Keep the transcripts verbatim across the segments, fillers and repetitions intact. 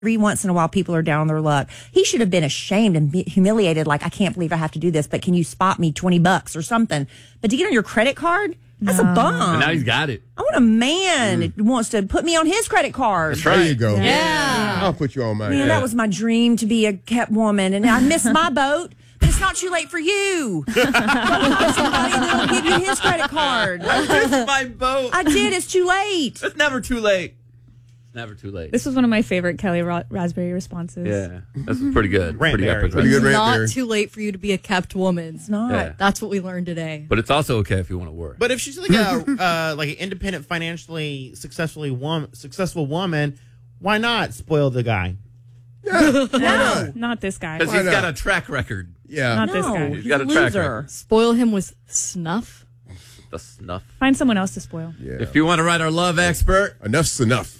Every once in a while, people are down on their luck. He should have been ashamed and be humiliated. Like, I can't believe I have to do this, but can you spot me twenty bucks or something? But to get on your credit card, that's no. a bum. And now he's got it. I want a man mm. who wants to put me on his credit card. That's right. There you go. Yeah. yeah. I'll put you on mine. Man, yeah. that was my dream, to be a kept woman, and I missed my boat. But it's not too late for you. Go find somebody that'll give you his credit card. I missed my boat. I did. It's too late. It's never too late. Never too late. This was one of my favorite Kelly Ra- Raspberry responses. Yeah, that's pretty good. Rant pretty Barry. Pretty good It's rant not Barry. too late for you to be a kept woman. It's not. Yeah. That's what we learned today. But it's also okay if you want to work. But if she's like a uh, like an independent, financially successfully woman, successful woman, why not spoil the guy? Yeah. No, not this guy. Because he's not? got a track record. Yeah. Not No, this guy. He's he's got a a track loser. record. Spoil him with snuff. The snuff. Find someone else to spoil. Yeah. If you want to write our love expert, Enough's enough.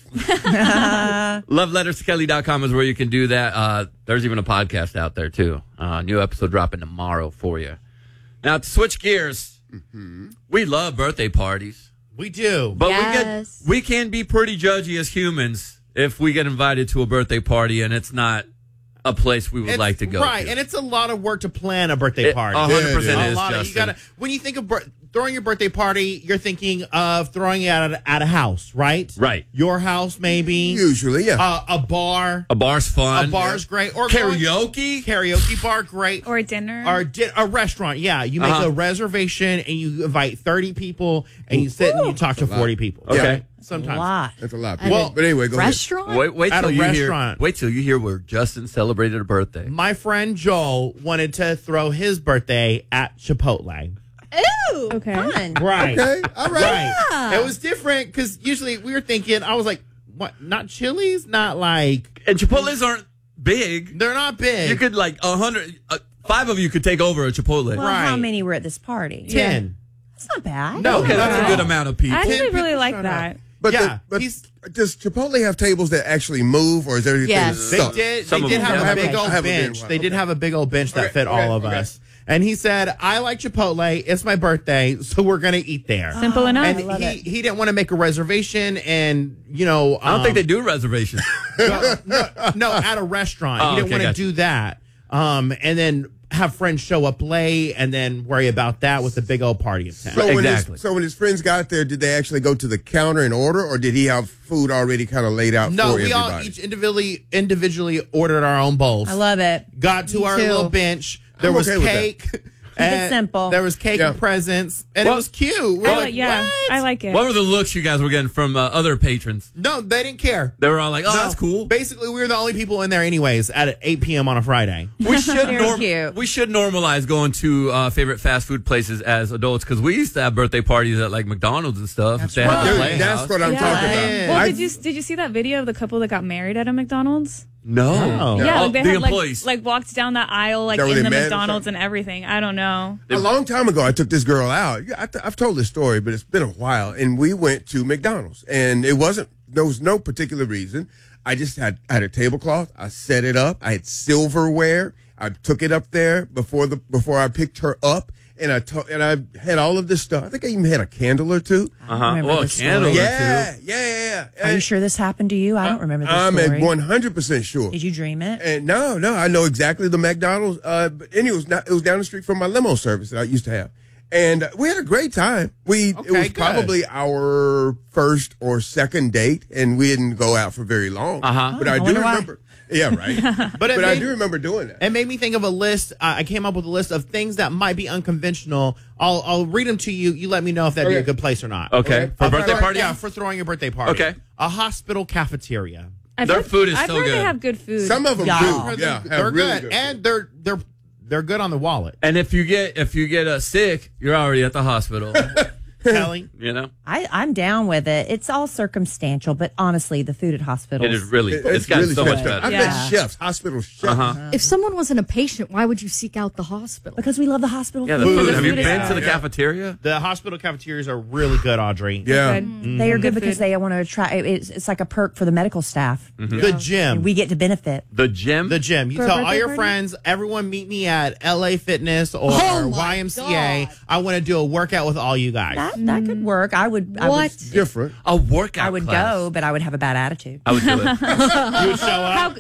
love letters to kelly dot com is where you can do that. Uh, there's even a podcast out there, too. Uh, new episode dropping tomorrow for you. Now, to switch gears, mm-hmm. we love birthday parties. We do. But Yes. we get we can be pretty judgy as humans if we get invited to a birthday party and it's not a place we would It's- like to go right, to. and it's a lot of work to plan a birthday It party. one hundred percent Yeah, it is, a lot of, you Justin. gotta, when you think of bir- throwing your birthday party, you're thinking of throwing it at a, at a house, right? Right. Your house, maybe. Usually, yeah. Uh, a bar. A bar's fun. A bar's great. Or going- Karaoke? Karaoke bar, great. Or a dinner. Or di- a restaurant, yeah. You make Uh-huh. a reservation and you invite thirty people and you sit and you talk to forty people. Okay. Sometimes. A lot. That's a lot. At Well, a but anyway, go ahead. restaurant? Wait, wait At till a you restaurant. hear. Wait till you hear where Justin celebrated a birthday. My friend Joel wanted to throw his birthday at Chipotle. Ooh, Okay. fun. Right. Okay, all right. Right. It was different because usually we were thinking, I was like, what? Not Chili's? Not like, And Chipotle's aren't big. they're not big. You could like a hundred, uh, five of you could take over a Chipotle. Well, Right. how many were at this party? ten. That's not bad. No, Okay, that's a no. good amount of people. I actually Ten really people like showed that. up. But, Yeah, the, but he's- does Chipotle have tables that actually move, or is everything Yes. They stuck? did. Some They of did them have do. a I haven't- big I old haven't been bench. in a while. They did Okay. have a big old bench that Okay, fit okay, all of okay. us. And he said, I like Chipotle. It's my birthday, so we're going to eat there. Simple enough. And I love he, it. he didn't want to make a reservation, and, you know. I don't um, think they do reservations. no, no, no, at a restaurant. Oh, he didn't okay, want to gotcha. do that. Um, and then have friends show up late and then worry about that with the big old party of ten. So when, Exactly. his, so when his friends got there, did they actually go to the counter and order, or did he have food already kind of laid out No, for we everybody? all each individually individually ordered our own bowls. I love it. Got to Me our too. little bench. There I'm was okay with that. cake. it and simple. There was cake Yeah. and presents, and Well, it was cute. We're I like, like, yeah, what? I like it. What were the looks you guys were getting from uh, other patrons? No, they didn't care. They were all like, "Oh, No. that's cool." Basically, we were the only people in there, anyways, at eight p.m. on a Friday. We should Very norm- cute. we should normalize going to uh, favorite fast food places as adults because we used to have birthday parties at like McDonald's and stuff. If they had Dude, a playhouse. that's what I'm Yeah. talking about. Yeah. well, I- did you did you see that video of the couple that got married at a McDonald's? No, Oh. Yeah, Oh, like they the had employees. like, like walked down the aisle like Is that where in they the met or McDonald's something? and everything. I don't know. A long time ago, I took this girl out. Yeah, I th- I've told this story, but it's been a while. And we went to McDonald's, and it wasn't. There was no particular reason. I just had I had a tablecloth. I set it up. I had silverware. I took it up there before the before I picked her up, and I to, and I had all of this stuff. I think I even had a candle or two. uh huh. remember Well, a this story. candle or Yeah, two. yeah, yeah. yeah. Are you sure this happened to you? I don't remember this I'm story. at one hundred percent sure. Did you dream it? And no, no, I know exactly the McDonald's. Uh, but and it was not, it was down the street from my limo service that I used to have, and uh, we had a great time. We it Okay, was good. probably our first or second date, and we didn't go out for very long. Uh-huh. But I, I do wonder why. remember. Yeah, right. But but it I made- do remember doing that. It made me think of a list. Uh, I came up with a list of things that might be unconventional. I'll I'll read them to you. You let me know if that'd be a Okay. good place or not. Okay, Okay. for a Uh, birthday for- party. Yeah, for throwing a birthday party. Okay. A hospital cafeteria. I've Their heard, food is I've so heard good. they have good food. Some of them Yeah. do. They're, Yeah, have they're really good, good. and they're they're they're good on the wallet. And if you get if you get uh, sick, you're already at the hospital. Kelly, You know, I, I'm down with it. It's all circumstantial, but honestly, the food at hospitals. it is really. It- it's gotten really so much special. better. I've Yeah. met chefs, hospital chefs. Uh-huh. If someone wasn't a patient, why would you seek out the hospital? Because we love the hospital Yeah, the food. food. The Have you food is been to the good. cafeteria? the hospital cafeterias are really good, Audrey. Yeah. Good. They are good, Good because food. they want to attract. It's, it's like a perk for the medical staff. The gym. We get to benefit. The gym. The gym. You For a tell all birthday your party? friends, everyone meet me at L A Fitness or Oh my Y M C A. God. I want to do a workout with all you guys. that that could work. I would. I What? would, Different. A workout I would class. go, but I would have a bad attitude. I would do it. You would show up. How